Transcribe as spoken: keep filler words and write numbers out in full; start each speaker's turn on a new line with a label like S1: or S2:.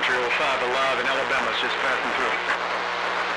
S1: Country oh five alive, and Alabama's just passing through.